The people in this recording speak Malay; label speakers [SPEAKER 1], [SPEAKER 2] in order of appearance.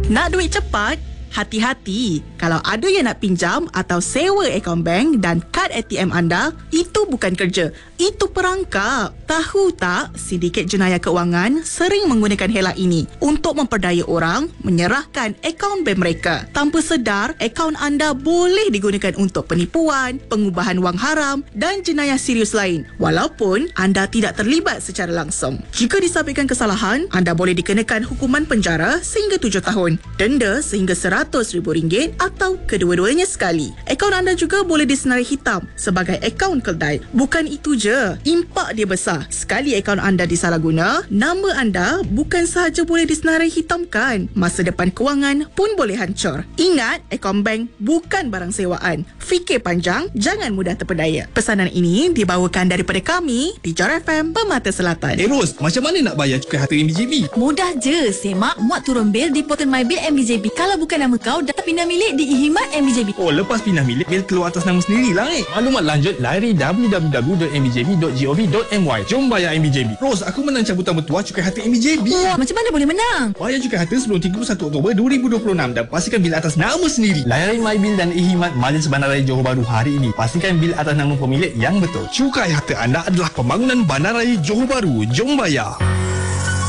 [SPEAKER 1] Nak duit cepat? Hati-hati, kalau ada yang nak pinjam atau sewa akaun bank dan kad ATM anda, itu bukan kerja, itu perangkap. Tahu tak, sindiket jenayah keuangan sering menggunakan hela ini untuk memperdaya orang menyerahkan akaun bank mereka. Tanpa sedar, akaun anda boleh digunakan untuk penipuan, pengubahan wang haram dan jenayah serius lain, walaupun anda tidak terlibat secara langsung. Jika disabitkan kesalahan, anda boleh dikenakan hukuman penjara sehingga 7 tahun, denda sehingga RM100,000 atau kedua-duanya sekali. Akaun anda juga boleh disenarai hitam sebagai akaun keldai. Bukan itu je, impak dia besar. Sekali akaun anda disalahguna, nama anda bukan sahaja boleh disenarai hitamkan, masa depan kewangan pun boleh hancur. Ingat, akaun bank bukan barang sewaan. Fikir panjang, jangan mudah terpedaya. Pesanan ini dibawakan daripada kami di Jar FM Permata Selatan.
[SPEAKER 2] Ros, macam mana nak bayar cukai harta MBJB?
[SPEAKER 3] Mudah je, semak muat turun bil di portal MyBill MBJB. Kalau bukan nama kau, dah pindah milik di iHimat MBJB.
[SPEAKER 2] Oh, lepas pindah milik, bil keluar atas nama sendiri lah Maklumat lanjut, layari www.mbjb.gov.my. Jom bayar MBJB. Ros, aku menang cabutan bertuah cukai harta MBJB.
[SPEAKER 3] Wah, macam mana boleh menang?
[SPEAKER 2] Bayar cukai harta sebelum 31 Oktober 2026 dan pastikan bil atas nama sendiri.
[SPEAKER 4] Layari MyBill dan iHimat Majlis Bandaraya Johor Bahru hari ini. Pastikan bil atas nama pemilik yang betul.
[SPEAKER 2] Cukai harta anda adalah pembangunan Bandaraya Johor Bahru. Jom bayar.